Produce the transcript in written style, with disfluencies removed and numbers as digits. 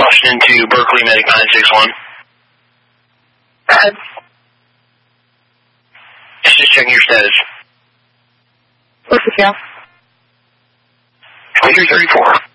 Austin to Berkeley Medic 961. Just checking your status. What's the count? 2334.